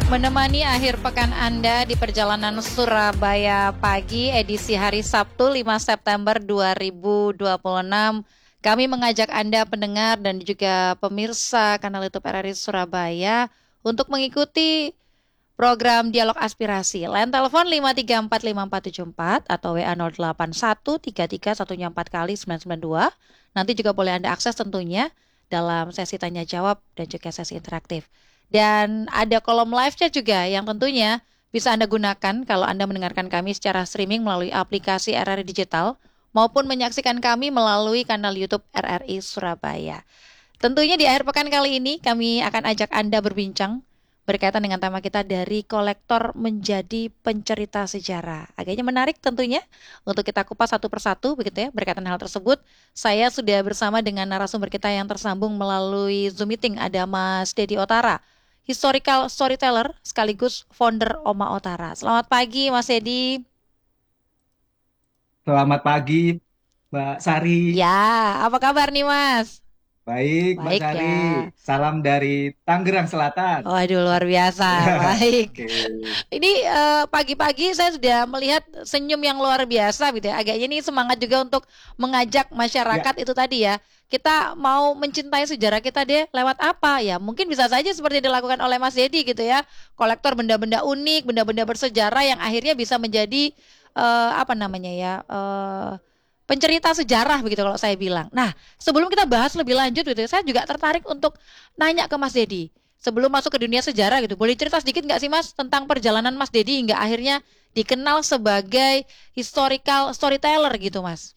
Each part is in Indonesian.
Menemani akhir pekan Anda di perjalanan Surabaya pagi edisi hari Sabtu 5 September 2026. Kami mengajak Anda pendengar dan juga pemirsa kanal YouTube RRI Surabaya untuk mengikuti program Dialog Aspirasi. Line telepon 5345474 atau WA 08133114 kali 992. Nanti juga boleh Anda akses tentunya dalam sesi tanya jawab dan juga sesi interaktif. Dan ada kolom live-nya juga yang tentunya bisa Anda gunakan kalau Anda mendengarkan kami secara streaming melalui aplikasi RRI Digital maupun menyaksikan kami melalui kanal YouTube RRI Surabaya. Tentunya di akhir pekan kali ini kami akan ajak Anda berbincang berkaitan dengan tema kita dari kolektor menjadi pencerita sejarah. Agaknya menarik tentunya untuk kita kupas satu persatu begitu ya berkaitan hal tersebut. Saya sudah bersama dengan narasumber kita yang tersambung melalui Zoom meeting, ada Mas Dedi Otara, historical storyteller sekaligus founder Oma Otara. Selamat pagi Mas Dedi. Selamat pagi, Mbak Sari. Ya, apa kabar nih Mas? Baik, Mbak Baik Sari. ya. Salam dari Tangerang Selatan. Waduh, luar biasa. Baik. Oke. Ini pagi-pagi saya sudah melihat senyum yang luar biasa gitu ya. Agaknya ini semangat juga untuk mengajak Ya, masyarakat itu tadi ya. Kita mau mencintai sejarah kita deh lewat apa ya? Mungkin bisa saja seperti dilakukan oleh Mas Dedi gitu ya. Kolektor benda-benda unik, benda-benda bersejarah yang akhirnya bisa menjadi apa namanya ya? Pencerita sejarah begitu kalau saya bilang. Nah, sebelum kita bahas lebih lanjut gitu, saya juga tertarik untuk nanya ke Mas Dedi. Sebelum masuk ke dunia sejarah gitu, boleh cerita sedikit nggak sih Mas tentang perjalanan Mas Dedi hingga akhirnya dikenal sebagai historical storyteller gitu Mas?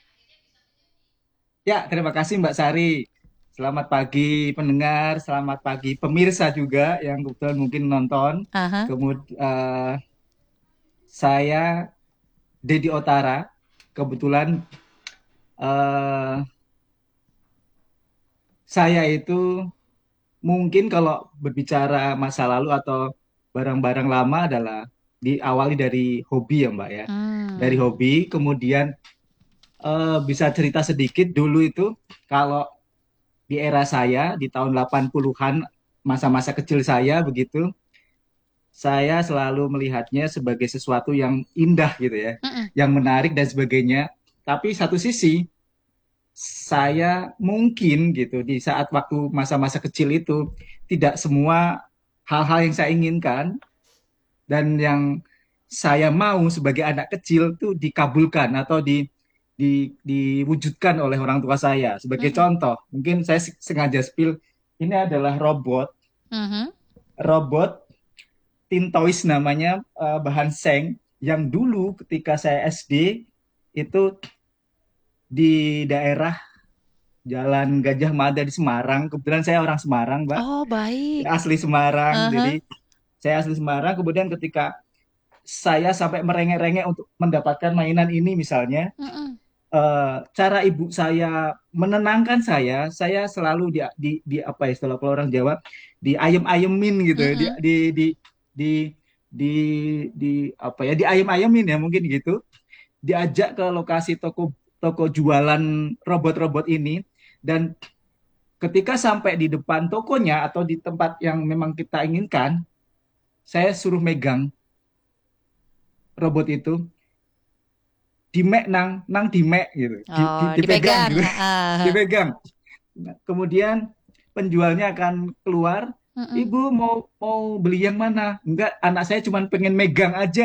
ya, terima kasih Mbak Sari. Selamat pagi pendengar, selamat pagi pemirsa juga yang kebetulan mungkin nonton. Aha. Kemudian saya Dedi Otara. Kebetulan eh, saya itu mungkin kalau berbicara masa lalu atau barang-barang lama adalah diawali dari hobi ya Mbak ya. Dari Hmm. hobi, kemudian bisa cerita sedikit dulu itu kalau di era saya di tahun 80-an masa-masa kecil saya begitu saya selalu melihatnya sebagai sesuatu yang indah gitu ya, Mm-mm. yang menarik dan sebagainya. Tapi satu sisi saya mungkin gitu di saat waktu masa-masa kecil itu tidak semua hal-hal yang saya inginkan dan yang saya mau sebagai anak kecil itu dikabulkan atau diwujudkan oleh orang tua saya. Sebagai Mm-mm. contoh, mungkin saya sengaja spill, ini adalah Mhm. robot Teen Toys namanya, bahan seng yang dulu ketika saya SD itu di daerah Jalan Gajah Mada di Semarang. Kebetulan saya orang Semarang, Mbak. Oh, baik. Asli Semarang. Aha. Jadi saya asli Semarang. Kemudian ketika saya sampai merengek-rengek untuk mendapatkan mainan ini misalnya, Mm-mm. cara ibu saya menenangkan saya selalu di apa ya istilah kalau orang Jawa di ayem-ayemin gitu ya, Mm-mm. di di di apa ya di ayem-ayemin ya mungkin gitu, diajak ke lokasi toko toko jualan robot-robot ini dan ketika sampai di depan tokonya atau di tempat yang memang kita inginkan, saya suruh megang robot itu, dimek nang nang dimek gitu, Oh, dipegang dipegang. gitu, Ah. dipegang. Nah, kemudian penjualnya akan keluar, Mm-mm. ibu mau mau beli yang mana? Enggak, anak saya cuma pengen megang aja.